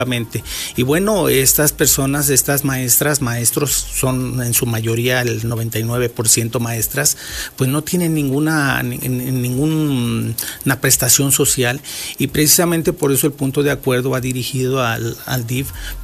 Y bueno, estas personas, estas maestras, maestros, son en su mayoría el 99% maestras, pues no tienen ninguna prestación social, y precisamente por eso el punto de acuerdo va dirigido al DIF